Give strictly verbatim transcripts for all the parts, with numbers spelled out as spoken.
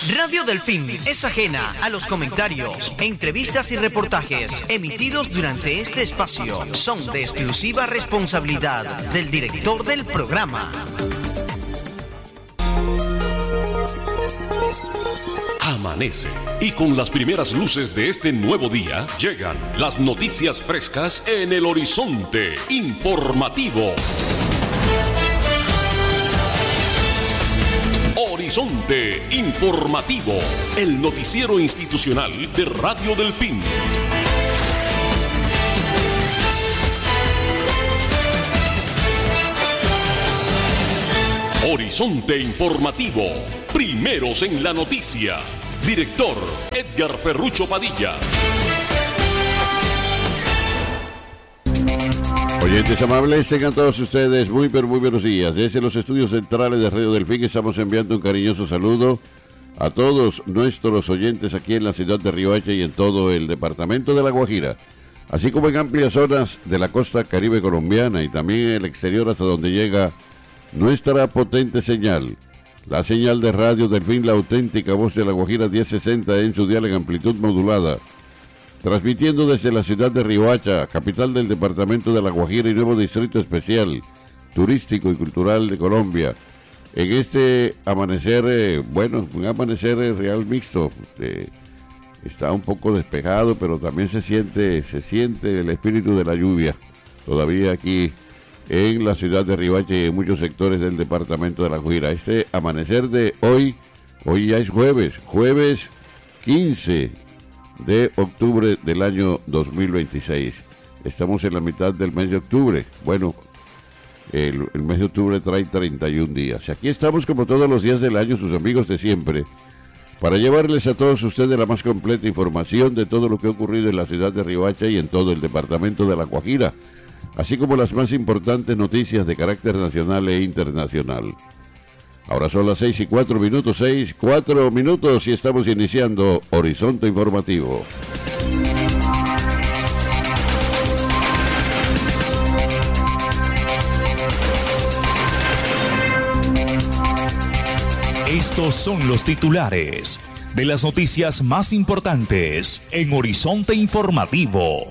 Radio Delfín es ajena a los comentarios, entrevistas y reportajes emitidos durante este espacio. Son de exclusiva responsabilidad del director del programa. Amanece y con las primeras luces de este nuevo día llegan las noticias frescas en el horizonte informativo. Horizonte Informativo, el noticiero institucional de Radio Delfín. Horizonte Informativo, primeros en la noticia. Director Edgar Ferrucho Padilla. Oyentes amables, tengan todos ustedes muy pero muy buenos días. Desde los estudios centrales de Radio Delfín estamos enviando un cariñoso saludo a todos nuestros oyentes aquí en la ciudad de Riohacha y en todo el departamento de La Guajira, así como en amplias zonas de la costa caribe colombiana y también en el exterior hasta donde llega nuestra potente señal. La señal de Radio Delfín, la auténtica voz de La Guajira diez sesenta en su dial en amplitud modulada. Transmitiendo desde la ciudad de Riohacha, capital del departamento de La Guajira y nuevo distrito especial, turístico y cultural de Colombia. En este amanecer, eh, bueno, un amanecer eh, real mixto. Eh, está un poco despejado, pero también se siente, se siente el espíritu de la lluvia. Todavía aquí en la ciudad de Riohacha y en muchos sectores del departamento de La Guajira. Este amanecer de hoy, hoy ya es jueves, jueves quince de octubre del año dos mil veintiséis. Estamos en la mitad del mes de octubre. Bueno, el, el mes de octubre trae treinta y un días. Aquí estamos como todos los días del año, sus amigos de siempre, para llevarles a todos ustedes la más completa información de todo lo que ha ocurrido en la ciudad de Riohacha y en todo el departamento de La Guajira, así como las más importantes noticias de carácter nacional e internacional. Ahora son las seis y cuatro minutos, seis, cuatro minutos y estamos iniciando Horizonte Informativo. Estos son los titulares de las noticias más importantes en Horizonte Informativo.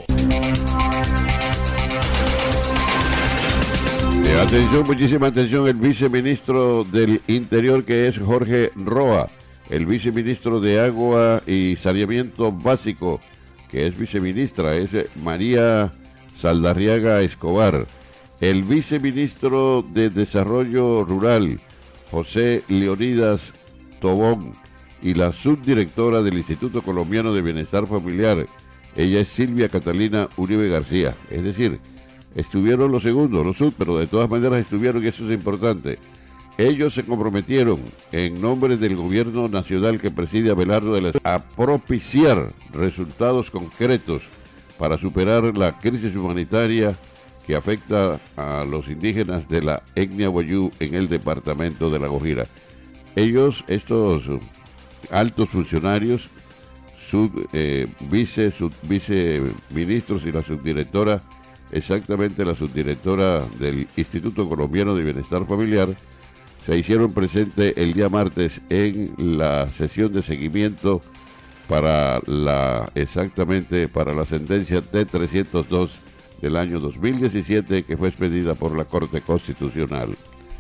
Atención, muchísima atención, el viceministro del Interior, que es Jorge Roa, el viceministro de Agua y Saneamiento Básico, que es viceministra, es María Saldarriaga Escobar, el viceministro de Desarrollo Rural, José Leonidas Tobón, y la subdirectora del Instituto Colombiano de Bienestar Familiar, ella es Silvia Catalina Uribe García, es decir, estuvieron los segundos, los sub, pero de todas maneras estuvieron, y eso es importante. Ellos se comprometieron, en nombre del gobierno nacional que preside Abelardo de la Espriella, a propiciar resultados concretos para superar la crisis humanitaria que afecta a los indígenas de la etnia Wayuu en el departamento de La Guajira. Ellos, estos altos funcionarios, sub, eh, vice, sub, viceministros y la subdirectora, exactamente la subdirectora del Instituto Colombiano de Bienestar Familiar, se hicieron presentes el día martes en la sesión de seguimiento para la, exactamente para la sentencia T trescientos dos del año dos mil diecisiete, que fue expedida por la Corte Constitucional.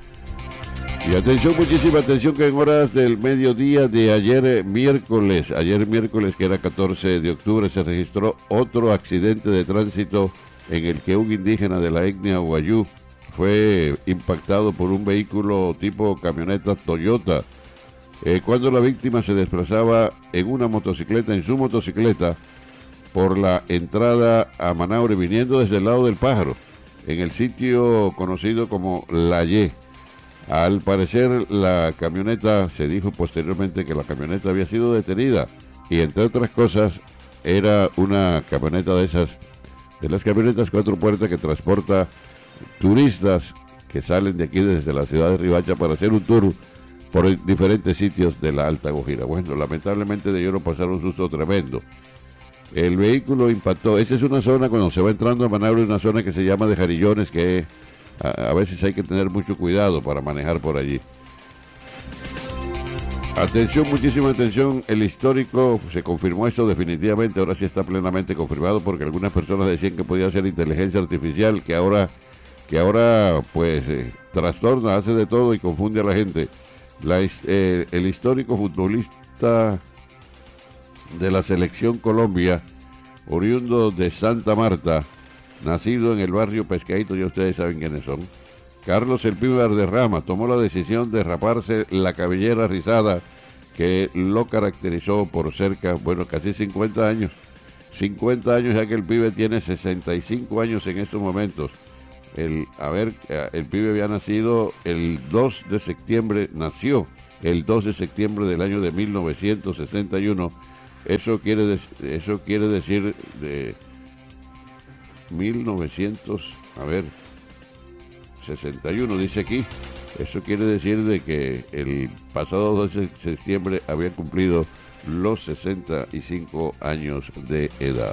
Y atención, muchísima atención, que en horas del mediodía de ayer miércoles, ayer miércoles que era catorce de octubre, se registró otro accidente de tránsito en el que un indígena de la etnia Wayuu fue impactado por un vehículo tipo camioneta Toyota, eh, cuando la víctima se desplazaba en una motocicleta, en su motocicleta, por la entrada a Manaure, viniendo desde el lado del Pájaro, en el sitio conocido como La Y. Al parecer, la camioneta, se dijo posteriormente que la camioneta había sido detenida, y entre otras cosas, era una camioneta de esas, de las camionetas cuatro puertas que transporta turistas que salen de aquí desde la ciudad de Riohacha para hacer un tour por diferentes sitios de la Alta Guajira. Bueno, lamentablemente de ello no pasaron un susto tremendo. El vehículo impactó. Esta es una zona, cuando se va entrando a Manaure, una zona que se llama de Jarillones, que a, a veces hay que tener mucho cuidado para manejar por allí. Atención, muchísima atención, el histórico, se confirmó esto definitivamente, ahora sí está plenamente confirmado porque algunas personas decían que podía ser inteligencia artificial, que ahora, que ahora pues eh, trastorna, hace de todo y confunde a la gente. La, eh, el histórico futbolista de la selección Colombia, oriundo de Santa Marta, nacido en el barrio Pescadito, ya ustedes saben quiénes son, Carlos El Pibe Valderrama, tomó la decisión de raparse la cabellera rizada que lo caracterizó por cerca, bueno, casi cincuenta años. cincuenta años, ya que el pibe tiene sesenta y cinco años en estos momentos. El, a ver, el pibe había nacido el dos de septiembre, nació el dos de septiembre del año de mil novecientos sesenta y uno. Eso quiere, de, eso quiere decir de mil novecientos, a ver, sesenta y uno dice aquí. Eso quiere decir de que el pasado dos de septiembre había cumplido los sesenta y cinco años de edad.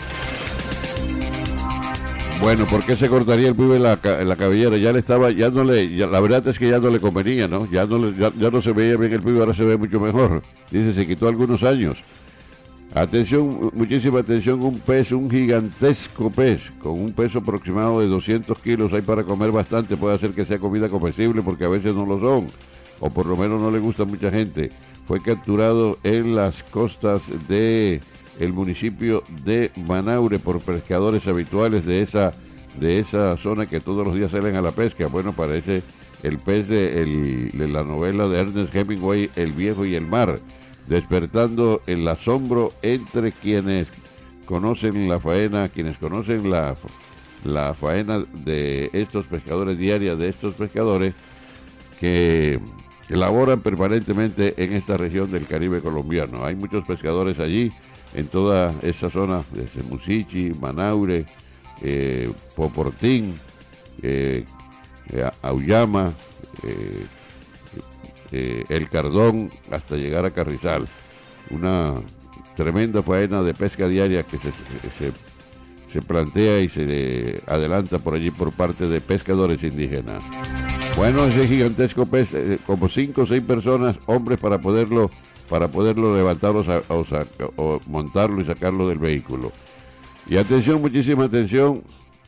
Bueno, ¿por qué se cortaría el pibe la, la cabellera? Ya le estaba, ya no le, ya, la verdad es que ya no le convenía, ¿no? Ya no, le, ya, ya no se veía bien el pibe, ahora se ve mucho mejor. Dice, se quitó algunos años. Atención, muchísima atención, un pez, un gigantesco pez, con un peso aproximado de doscientos kilos, hay para comer bastante, puede hacer que sea comida comestible porque a veces no lo son, o por lo menos no le gusta a mucha gente. Fue capturado en las costas de el municipio de Manaure por pescadores habituales de esa, de esa zona que todos los días salen a la pesca. Bueno, parece el pez de, el, de la novela de Ernest Hemingway, El viejo y el mar, despertando el asombro entre quienes conocen la faena, quienes conocen la, la faena de estos pescadores diaria, de estos pescadores que laboran permanentemente en esta región del Caribe colombiano. Hay muchos pescadores allí, en toda esa zona, desde Musichi, Manaure, eh, Poportín, eh, eh, Auyama, eh, Eh, El Cardón, hasta llegar a Carrizal. Una tremenda faena de pesca diaria que se, se, se plantea y se le adelanta por allí por parte de pescadores indígenas. Bueno, ese gigantesco pez, eh, como cinco o seis personas, hombres, para poderlo para poderlo levantar o, o, o montarlo y sacarlo del vehículo. Y atención, muchísima atención,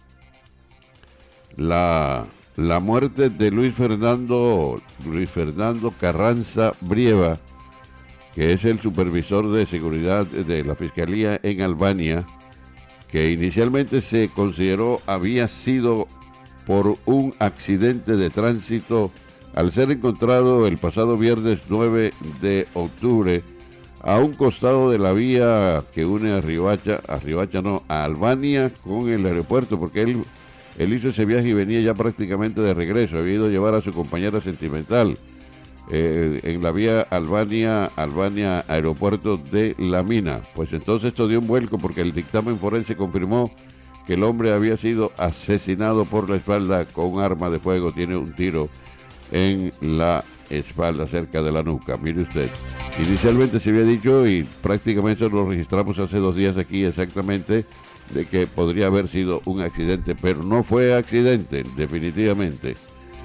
la... La muerte de Luis Fernando, Luis Fernando Carranza Brieva, que es el supervisor de seguridad de la Fiscalía en Albania, que inicialmente se consideró había sido por un accidente de tránsito al ser encontrado el pasado viernes nueve de octubre a un costado de la vía que une a Riohacha, a Riohacha no, a Albania con el aeropuerto, porque él... Él hizo ese viaje y venía ya prácticamente de regreso. Había ido a llevar a su compañera sentimental eh, en la vía Albania, Albania, aeropuerto de La Mina. Pues entonces esto dio un vuelco porque el dictamen forense confirmó que el hombre había sido asesinado por la espalda con un arma de fuego. Tiene un tiro en la espalda, cerca de la nuca. Mire usted. Inicialmente se había dicho, y prácticamente lo registramos hace dos días aquí exactamente, de que podría haber sido un accidente, pero no fue accidente, definitivamente.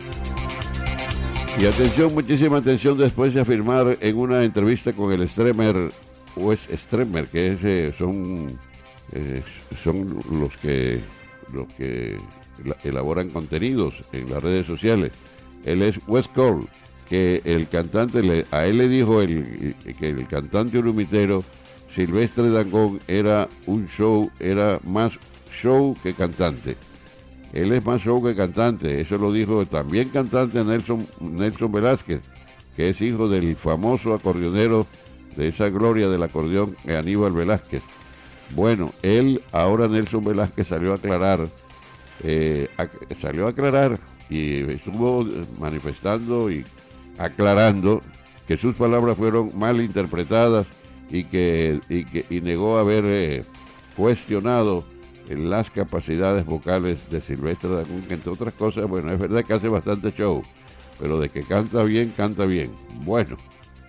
Y atención, muchísima atención, después de afirmar en una entrevista con el streamer, Wes Streamer, que es, eh, son, eh, son los que, los que elaboran contenidos en las redes sociales. Él es Wes Cole, que el cantante, le, a él le dijo el, que el cantante urumitero Silvestre Dangond era un show, era más show que cantante. Él es más show que cantante, eso lo dijo también cantante Nelson, Nelson Velázquez, que es hijo del famoso acordeonero de esa gloria del acordeón, Aníbal Velázquez. Bueno, él, ahora Nelson Velázquez salió a aclarar, eh, a, salió a aclarar y estuvo manifestando y aclarando que sus palabras fueron mal interpretadas y que, y que y negó haber eh, cuestionado en las capacidades vocales de Silvestre Dangond, que entre otras cosas, bueno, es verdad que hace bastante show, pero de que canta bien, canta bien. Bueno,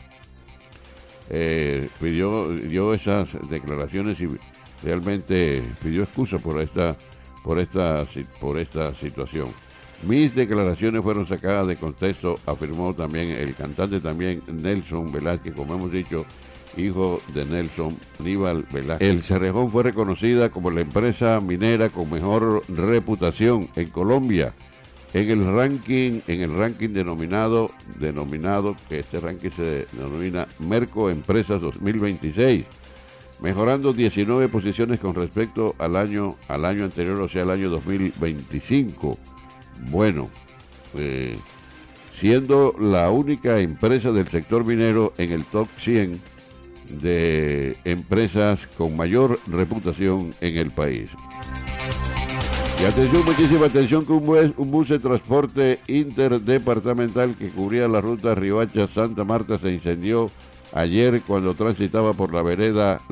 eh, pidió, dio esas declaraciones y realmente pidió excusa por esta, por esta, por esta situación. Mis declaraciones fueron sacadas de contexto, afirmó también el cantante también Nelson Velázquez, como hemos dicho, hijo de Nelson Aníbal Velázquez. El Cerrejón fue reconocida como la empresa minera con mejor reputación en Colombia en el ranking, en el ranking denominado, denominado, que este ranking se denomina Merco Empresas dos mil veintiséis, mejorando diecinueve posiciones con respecto al año, al año anterior, o sea, al año dos mil veinticinco. Bueno, eh, siendo la única empresa del sector minero en el top cien de empresas con mayor reputación en el país. Y atención, muchísima atención, que un bus, un bus de transporte interdepartamental que cubría la ruta Riohacha-Santa Marta se incendió ayer cuando transitaba por la vereda